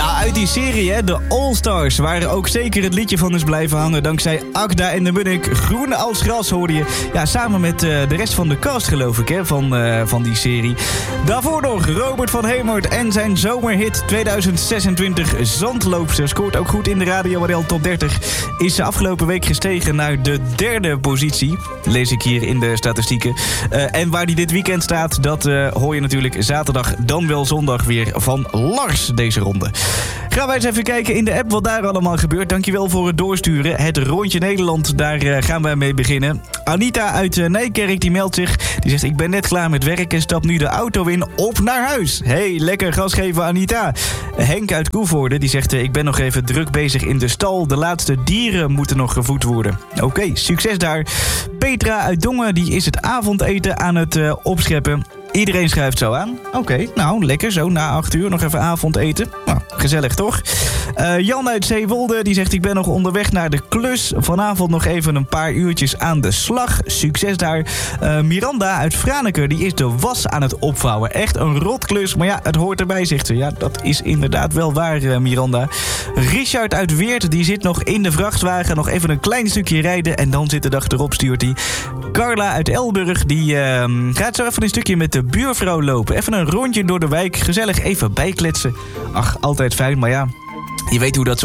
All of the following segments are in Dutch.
Ja, uit die serie, hè, de All Stars, waar er ook zeker het liedje van is blijven hangen. Dankzij Agda en de Munnik. Groen als gras hoorde je. Ja, samen met de rest van de cast, geloof ik, hè, van die serie. Daarvoor nog Robert van Hemert en zijn zomerhit 2026 Zandloopster. Scoort ook goed in de Radio Waddel Top 30. Is afgelopen week gestegen naar de 3e positie. Lees ik hier in de statistieken. En waar die dit weekend staat, dat hoor je natuurlijk zaterdag, dan wel zondag weer van Lars, deze ronde. Gaan wij eens even kijken in de app wat daar allemaal gebeurt. Dankjewel voor het doorsturen. Het Rondje Nederland, daar gaan wij mee beginnen. Anita uit Nijkerk, die meldt zich. Die zegt, ik ben net klaar met werk en stap nu de auto in op naar huis. Hey, lekker gas geven, Anita. Henk uit Koevoorde, die zegt, ik ben nog even druk bezig in de stal. De laatste dieren moeten nog gevoed worden. Oké, succes daar. Petra uit Dongen, die is het avondeten aan het opscheppen. Iedereen schuift zo aan. Oké, nou, lekker zo na 8 uur nog even avondeten. Nou, gezellig toch? Jan uit Zeewolde, die zegt, ik ben nog onderweg naar de klus. Vanavond nog even een paar uurtjes aan de slag. Succes daar. Miranda uit Franeker, die is de was aan het opvouwen. Echt een rotklus, maar ja, het hoort erbij, zegt ze. Ja, dat is inderdaad wel waar, Miranda. Richard uit Weert, die zit nog in de vrachtwagen. Nog even een klein stukje rijden en dan zit de dag erop, stuurt hij. Carla uit Elburg, die gaat zo even een stukje met de buurvrouw lopen. Even een rondje door de wijk. Gezellig even bijkletsen. Ach, altijd fijn, maar ja, je weet hoe dat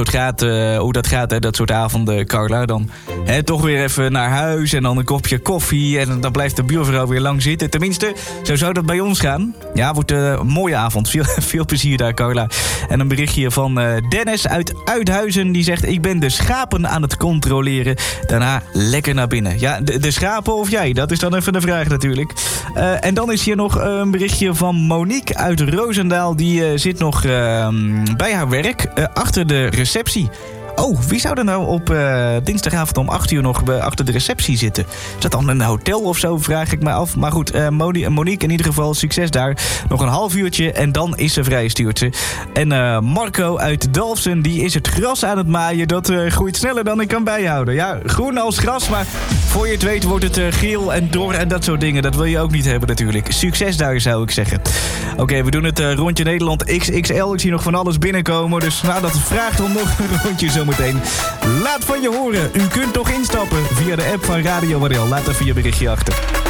gaat, hè, dat soort avonden, Carla. Dan toch weer even naar huis en dan een kopje koffie. En dan blijft de buurvrouw weer lang zitten. Tenminste, zo zou dat bij ons gaan. Ja, wordt een mooie avond. Veel plezier daar, Carla. En een berichtje van Dennis uit Uithuizen. Die zegt, ik ben de schapen aan het controleren. Daarna lekker naar binnen. Ja, de schapen of jij? Dat is dan even de vraag natuurlijk. En dan is hier nog een berichtje van Monique uit Roosendaal. Die zit nog bij haar werk. Achter de receptie. Oh, wie zou er nou op dinsdagavond om 8 uur nog achter de receptie zitten? Is dat dan een hotel of zo, vraag ik me af. Maar goed, Monique in ieder geval, succes daar. Nog een half uurtje en dan is ze vrij, stuurt ze. En Marco uit Dalfsen, die is het gras aan het maaien. Dat groeit sneller dan ik kan bijhouden. Ja, groen als gras, maar voor je het weet wordt het geel en dor en dat soort dingen. Dat wil je ook niet hebben natuurlijk. Succes daar, zou ik zeggen. Oké, we doen het rondje Nederland XXL. Ik zie nog van alles binnenkomen. Dus nou, dat vraagt om nog een rondje zo meteen. Laat van je horen. U kunt toch instappen via de app van Radio Waddel. Laat even je berichtje achter.